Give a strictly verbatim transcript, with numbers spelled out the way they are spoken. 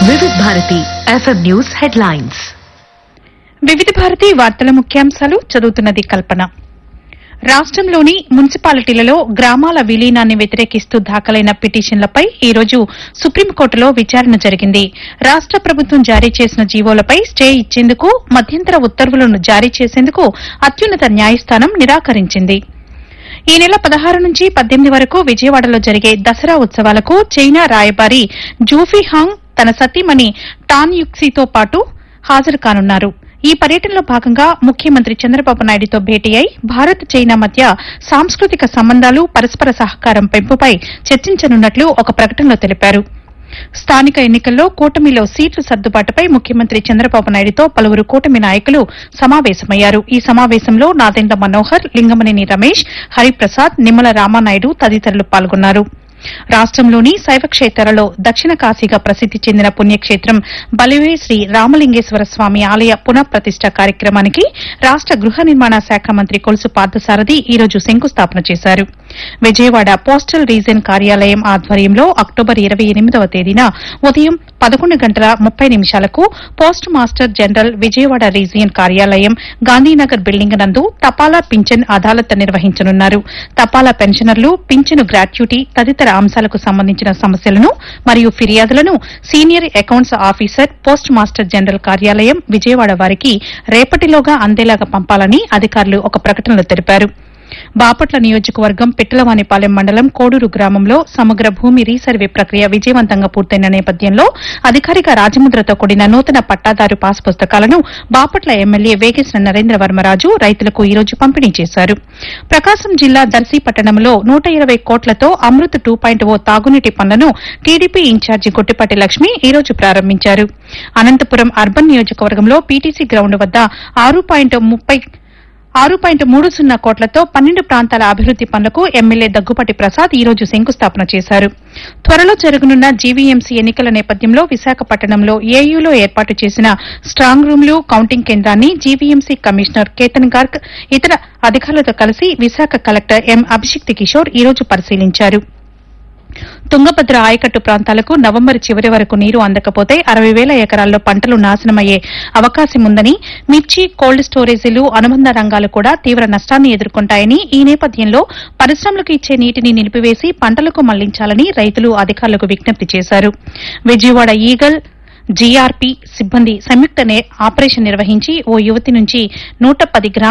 వివిధ Bharati FM news headlines. వివిధ భారతి వార్తల ముఖ్యాంశాలు చదువుతున్నది కల్పన. రాష్టంలోని మున్సిపాలిటీలలో గ్రామాల విలీనాన్ని వ్యతిరేకిస్తూ దాఖలైన పిటిషన్లపై ఈ రోజు సుప్రీంకోర్టులో విచారణ జరిగింది. రాష్ట ప్రభుత్వం జారీ చేసిన జీవోలపై స్టే ఇచ్చేందుకు మధ్యంతర ఉత్తర్వులను జారీ చేసేందుకు అత్యున్నత న్యాయస్థానం నిరాకరించింది. ఈ నెల పదహారు నుంచి పద్దెనిమిది వరకు విజయవాడలో జరిగే దసరా ఉత్సవాలకు చైనా రాయబారి జూఫీ హాంగ్ తన సతీమణి టాన్ యుక్సీతో పాటు హాజరు కానున్నారు. ఈ పర్యటనలో భాగంగా ముఖ్యమంత్రి చంద్రబాబు నాయుడుతో భేటీ అయి భారత్ చైనా మధ్య సాంస్కృతిక సంబంధాలు, పరస్పర సహకారం పెంపుపై చర్చించనున్నట్లు ఒక ప్రకటనలో తెలిపారు. స్థానిక ఎన్నికల్లో కూటమిలో సీట్ల సర్దుబాటుపై ముఖ్యమంత్రి చంద్రబాబు నాయుడుతో పలువురు కూటమి నాయకులు సమావేశమయ్యారు. ఈ సమావేశంలో నాదెండ్ల మనోహర్, లింగమనేని రమేష్, హరిప్రసాద్, నిమ్మల రామానాయుడు తదితరులు పాల్గొన్నారు. రాష్టంలోని శైవక్షేత్రాలలో దక్షిణ కాశీగా ప్రసిద్ది చెందిన పుణ్యక్షేత్రం బలివే శ్రీ రామలింగేశ్వర స్వామి ఆలయ పునఃప్రతిష్ట కార్యక్రమానికి రాష్ట గృహ నిర్మాణ శాఖ మంత్రి కొలుసు పార్థసారథి ఈ రోజు శంకుస్థాపన చేశారు. విజయవాడ పోస్టల్ రీజియన్ కార్యాలయం ఆధ్వర్యంలో అక్టోబర్ ఇరవై ఎనిమిదవ తేదీన ఉదయం పదకొండు గంటల ముప్పై నిమిషాలకు post master general Vijayawada region కార్యాలయం గాంధీనగర్ బిల్డింగ్ నందు తపాలా పింఛన్ అదాలత్ నిర్వహించనున్నారు. తపాలా పెన్షనర్లు పింఛను గ్రాట్యుటీ తదితర అంశాలకు సంబంధించిన సమస్యలను మరియు ఫిర్యాదులను senior accounts officer post master general కార్యాలయం విజయవాడ వారికి రేపటిలోగా అందేలాగా పంపాలని అధికారులు ఒక ప్రకటనలో తెలిపారు. బాపట్ల నియోజకవర్గం పిట్టలవానిపాలెం మండలం కోడూరు గ్రామంలో సమగ్ర భూమి రీసర్వే ప్రక్రియ విజయవంతంగా పూర్తయిన నేపథ్యంలో అధికారిక రాజముద్రతో కూడిన నూతన పట్టాదారు పాస్ పుస్తకాలను బాపట్ల ఎమ్మెల్యే వేగేశ్న నరేంద్ర వర్మరాజు రైతులకు ఈ రోజు పంపిణీ చేశారు. ప్రకాశం జిల్లా దర్శి పట్టణంలో నూట ఇరవై కోట్లతో అమృత్ టూ పాయింట్ ఓ తాగునీటి పనులను టీడీపీ ఇన్ఛార్జి గొట్టిపాటి లక్ష్మి ఈ రోజు ప్రారంభించారు. అనంతపురం అర్బన్ నియోజకవర్గంలో పీటీసీ గ్రౌండ్ వద్ద ఆరు పాయింట్ ముప్పై ఆరు పాయింట్ మూడు సున్నా కోట్లతో పన్నెండు ప్రాంతాల అభివృద్ది పనులకు ఎమ్మెల్యే దగ్గుపాటి ప్రసాద్ ఈ రోజు శంకుస్థాపన చేశారు. త్వరలో జరగనున్న జీవీఎంసీ ఎన్నికల నేపథ్యంలో విశాఖపట్నంలో ఏయూలో ఏర్పాటు చేసిన స్ట్రాంగ్ రూమ్లు, కౌంటింగ్ కేంద్రాన్ని జీవీఎంసీ కమిషనర్ కేతన్ గార్గ్ ఇతర అధికారులతో కలిసి విశాఖ కలెక్టర్ ఎం అభిషిక్తి కిషోర్ ఈ రోజు పరిశీలించారు. తుంగభద్ర ఆయకట్టు ప్రాంతాలకు నవంబర్ చివరి వరకు నీరు అందకపోతే అరవై వేల ఎకరాల్లో పంటలు నాశనమయ్యే అవకాశం ఉందని, మిర్చి, కోల్డ్ స్టోరేజీలు, అనుబంధ రంగాలు కూడా తీవ్ర నష్టాన్ని ఎదుర్కొంటాయని, ఈ నేపథ్యంలో పరిశ్రమలకు ఇచ్చే నీటిని నిలిపివేసి పంటలకు మళ్లించాలని రైతులు అధికారులకు విజ్ఞప్తి చేశారు. విజయవాడ ఈగల్ జీఆర్పీ సిబ్బంది సంయుక్త ఆపరేషన్ నిర్వహించి ఓ యువతి నుంచి నూట పది గ్రాముల